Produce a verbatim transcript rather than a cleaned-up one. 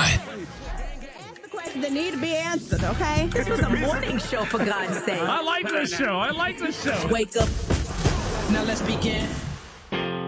right. Ask the questions that need to be answered, okay? This was a morning show, for God's sake. I like this show. I like this show. Wake up. Now let's begin.